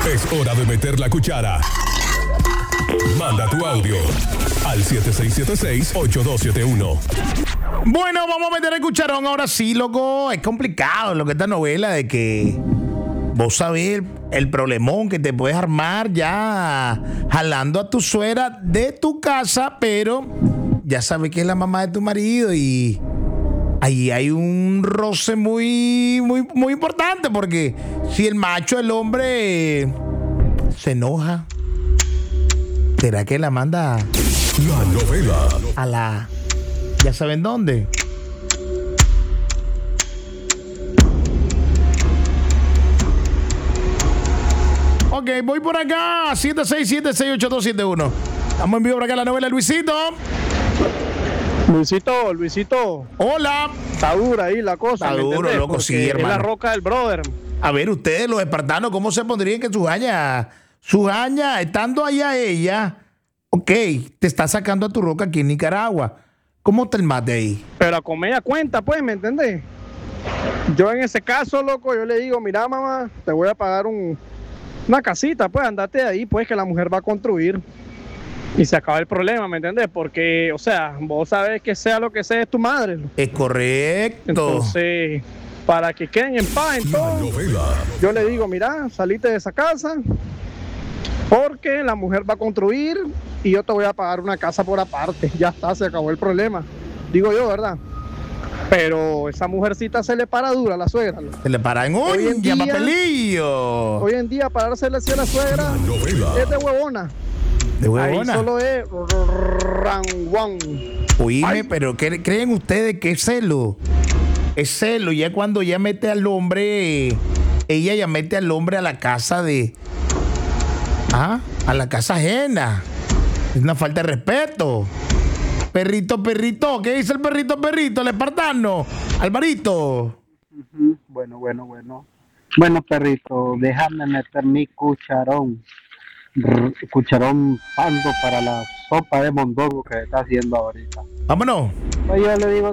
Es hora de meter la cuchara. Manda tu audio al 7676-8271. Bueno, vamos a meter el cucharón ahora sí, loco. Es complicado lo que esta novela de que vos sabés el problemón que te puedes armar ya jalando a tu suegra de tu casa, pero ya sabes que es la mamá de tu marido y ahí hay un roce muy importante, porque si el macho, el hombre, se enoja, ¿será que la manda La novela. a la... ya saben dónde? Ok, voy por acá, 767-68271. Estamos en vivo por acá en la novela Luisito. Luisito, Hola. está dura ahí la cosa. Está ¿me duro, entendés? loco, Porque sí, hermano. es la roca del brother. A ver, ustedes, los espartanos, ¿cómo se pondrían que sus añas, estando allá ella, ok, te está sacando a tu roca aquí en Nicaragua? ¿Cómo te el mate ahí? Pero a comer a cuenta, pues, ¿me entendés? Yo en ese caso, loco, yo le digo, mira, mamá, te voy a pagar una casita, pues, andate de ahí, pues, que la mujer va a construir. Y se acaba el problema, ¿me entendés? Porque, o sea, vos sabés que sea lo que sea es tu madre. Es correcto. Entonces, para que queden en paz, La entonces, novela. yo le digo, mira, salite de esa casa, porque la mujer va a construir y yo te voy a pagar una casa por aparte. Ya está, se acabó el problema. Digo yo, ¿verdad? Pero esa mujercita se le para dura a la suegra. Se le para en Hoy en uña, día- papelillo. Hoy en día, parársele así a la suegra La novela. es de huevona. De Ahí huevona. solo es ranguán. Oíme, Ay. pero ¿creen ustedes que es celo? Es celo, ya cuando ya mete al hombre, ella ya mete al hombre a la casa a la casa ajena. Es una falta de respeto. Perrito, ¿qué dice el perrito, el espartano? Alvarito. Bueno. Bueno, perrito, déjame meter mi cucharón. Cucharón pando para la sopa de mondongo que está haciendo ahorita. Vámonos. Pues yo le digo